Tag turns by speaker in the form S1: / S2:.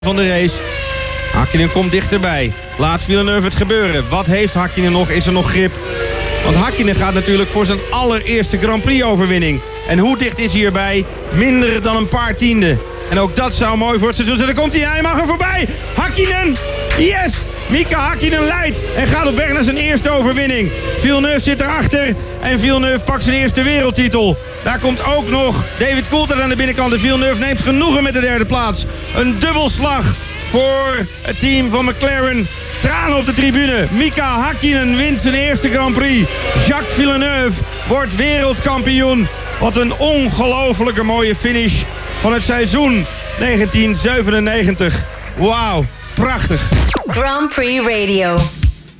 S1: van de race. Häkkinen komt dichterbij. Laat Villeneuve het gebeuren. Wat heeft Häkkinen nog? Is er nog grip? Want Häkkinen gaat natuurlijk voor zijn allereerste Grand Prix overwinning. En hoe dicht is hij erbij? Minder dan een paar tienden. En ook dat zou mooi voor het seizoen zijn. Dan komt hij mag er voorbij. Häkkinen, yes! Mika Häkkinen leidt en gaat op weg naar zijn eerste overwinning. Villeneuve zit erachter en Villeneuve pakt zijn eerste wereldtitel. Daar komt ook nog David Coulthard aan de binnenkant. En Villeneuve neemt genoegen met de derde plaats. Een dubbelslag voor het team van McLaren. Tranen op de tribune. Mika Häkkinen wint zijn eerste Grand Prix. Jacques Villeneuve wordt wereldkampioen. Wat een ongelofelijke mooie finish van het seizoen 1997. Wauw, prachtig.
S2: Grand Prix Radio.